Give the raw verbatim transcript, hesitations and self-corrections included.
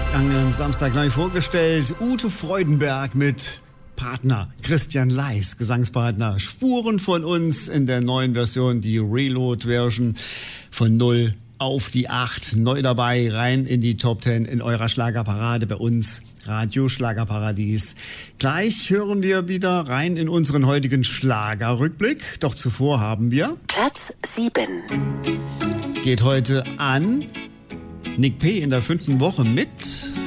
vergangenen Samstag neu vorgestellt. Ute Freudenberg mit Partner Christian Leis, Gesangspartner. Spuren von uns in der neuen Version, die Reload-Version von null auf die acht. Neu dabei, rein in die Top zehn in eurer Schlagerparade bei uns, Radio Schlagerparadies. Gleich hören wir wieder rein in unseren heutigen Schlagerrückblick. Doch zuvor haben wir Platz sieben. Geht heute an Nick P. in der fünften Woche mit